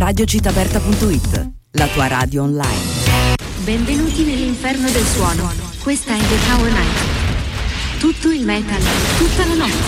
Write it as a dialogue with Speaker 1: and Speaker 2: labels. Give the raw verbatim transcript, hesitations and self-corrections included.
Speaker 1: radio cittaaperta punto it, la tua radio online.
Speaker 2: Benvenuti nell'inferno del suono. Questa è The Tower Night. Tutto il metal, tutta la notte.